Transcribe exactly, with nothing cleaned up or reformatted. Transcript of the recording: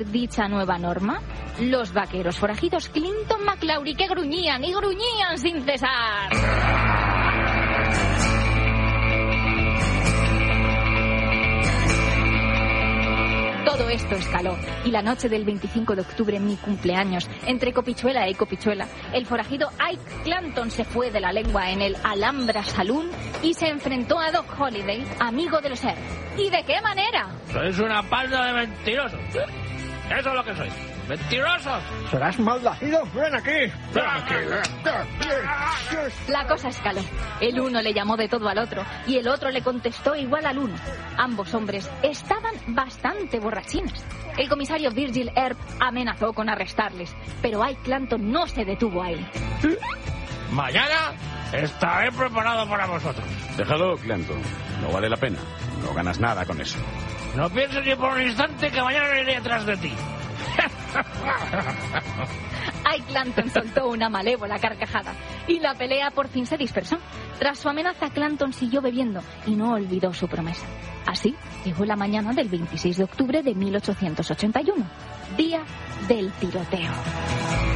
dicha nueva norma, los vaqueros forajidos Clinton McClaury que gruñían y gruñían sin cesar. Todo esto escaló, y la noche del veinticinco de octubre, mi cumpleaños, entre copichuela y copichuela, el forajido Ike Clanton se fue de la lengua en el Alhambra Saloon y se enfrentó a Doc Holliday, amigo de los Earp. ¿Y de qué manera? Sois una panda de mentirosos. Eso es lo que sois. ¡Mentirosos! ¡Serás malnacido! ¡Ven aquí! ¡Ven aquí! La cosa escaló. El uno le llamó de todo al otro y el otro le contestó igual al uno. Ambos hombres estaban bastante borrachines. El comisario Virgil Earp amenazó con arrestarles, pero Ike Clanton no se detuvo ahí. Mañana estaré preparado para vosotros. Déjalo, Clanton. No vale la pena. No ganas nada con eso. No pienses ni por un instante que mañana iré detrás de ti. Ike Clanton soltó una malévola carcajada y la pelea por fin se dispersó. Tras su amenaza, Clanton siguió bebiendo y no olvidó su promesa. Así llegó la mañana del veintiséis de octubre de mil ochocientos ochenta y uno, día del tiroteo.